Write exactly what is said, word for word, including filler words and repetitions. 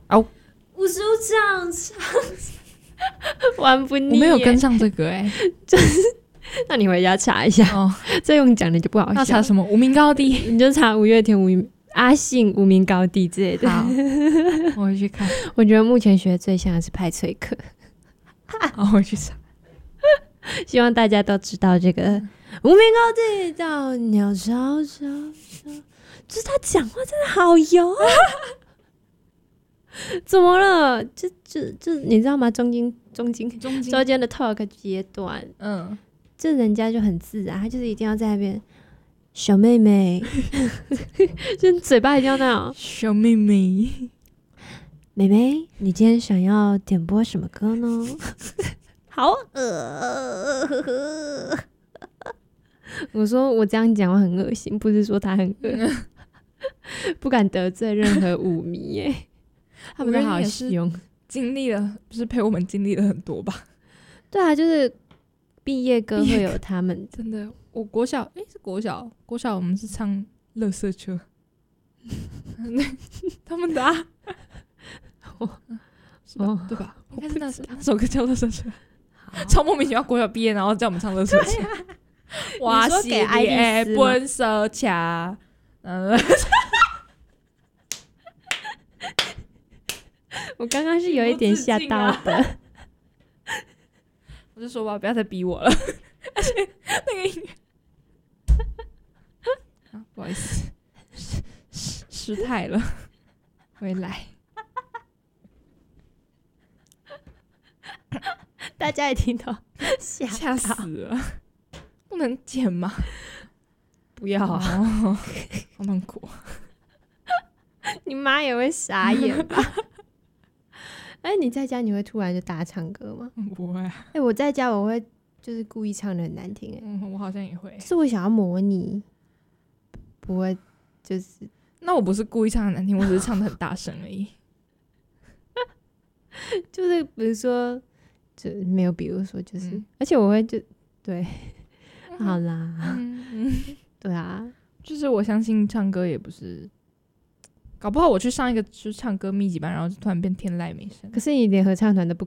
哦， 吴署长唱玩不腻， 我没有跟上这个哎、欸， 就是那你回家查一下哦，这用讲的就不好笑。 要查什么无名高地？ 你就查五月天、无阿信、无名高地之类的。 好，我会去看。 我觉得目前学的最像的是派翠克。 好，我会去查。 希望大家都知道这个无名高地到鸟巢巢巢，就是他讲话真的好油啊！怎么了？就就就你知道吗？中间中间中间中间的 talk 阶段， 嗯， 这人家就很自然，他就是一定要在那边小妹妹，就嘴巴一定要那样小妹妹， 妹妹，你今天想要点播什么歌呢？好恶！我说我这样讲话很恶心，不是说他很恶，不敢得罪任何舞迷耶，他们都好凶。 经历了，不是陪我们经历了很多吧？ 对啊，就是毕业歌会有他们， 真的。我国小，诶、欸，是国小，国小我们是唱《垃圾车》，他们的啊，哦，是吧？哦、对吧？应该是那首那首歌叫《垃圾车》。超莫名其妙，国小毕业然后叫我们唱《垃圾车》，哇塞，给爱丽丝本色卡，嗯， 我刚刚是有一点吓到的，啊、 我就说吧，不要再逼我了，而且那个音乐，啊，不好意思，失失态了，回来。 大家也听到吓吓死了，不能剪吗？ 不要啊， 哦、好痛苦。 你妈也会傻眼吧？哎、欸，你在家你会突然就大唱歌吗？ 不会、啊。 哎、欸，我在家我会就是故意唱的很难听、欸，哎、 嗯，我好像也会。 是我想要模拟，不会就是。 那我不是故意唱的难听，我只是唱的很大声而已。 就是比如说。就没有，比如说就是， 嗯、 而且我会就对，嗯、好啦， 嗯嗯， 对啊， 就是我相信唱歌也不是，搞不好我去上一个就是唱歌密集班，然后就突然变天籁美声。 可是你连合唱团都不